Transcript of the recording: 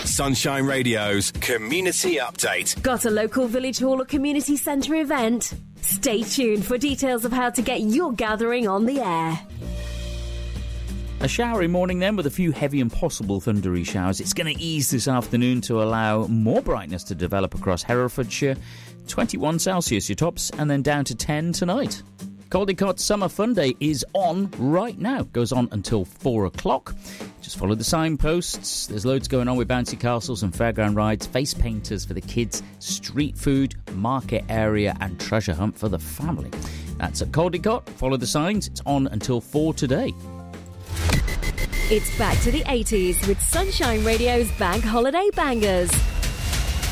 Sunshine Radio's Community Update. Got a local village hall or community centre event? Stay tuned for details of how to get your gathering on the air. A showery morning then with a few heavy and possible thundery showers. It's going to ease this afternoon to allow more brightness to develop across Herefordshire. 21 Celsius your tops, and then down to 10 tonight. Caldicot Summer Fun Day is on right now. Goes on until 4 o'clock. Just follow the signposts. There's loads going on with bouncy castles and fairground rides, face painters for the kids, street food, market area and treasure hunt for the family. That's at Caldicot. Follow the signs. It's on until 4 today. It's back to the 80s with Sunshine Radio's Bank Holiday Bangers.